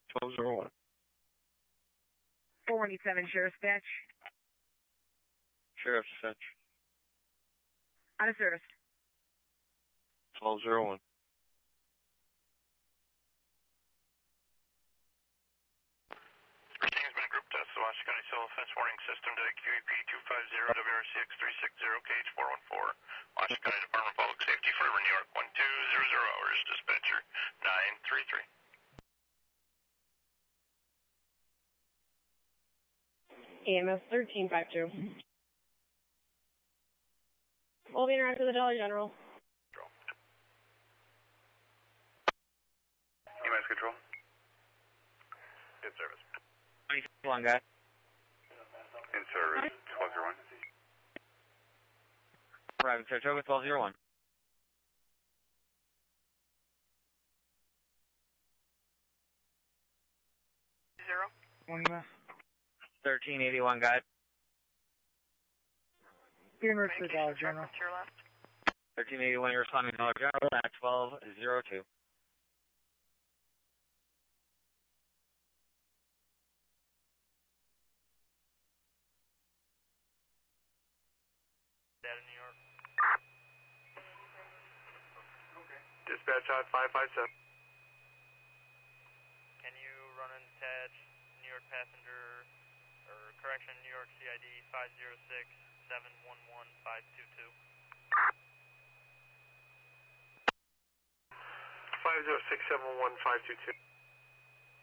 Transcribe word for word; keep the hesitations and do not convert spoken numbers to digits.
twelve zero one. four one eight seven, Sheriff's Dispatch. Sheriff's Dispatch. Out of service. twelve zero one. Everything has been a group test. The Washington County Civil Defense Warning System to Q E P two five zero W R C X three six zero K H four one four. Washington County Department of Public Safety, Forever, New York, one two zero zero hours. Dispatcher nine three three. E M S thirteen five two. We'll be interacting with the Dollar General. E M S control. In service. One guy. In service. twelve zero one. Private Saratoga, twelve zero one. Zero. One left. thirteen eighty-one guy. Being reached for Dollar General. To your left. thirteen eighty-one, you're responding to Dollar General at twelve zero two. Data, New York. Okay. Dispatch out five five seven. Can you run and attach New York passenger, or correction, New York C I D five zero six seven one one five two two? five zero six seven one five two two.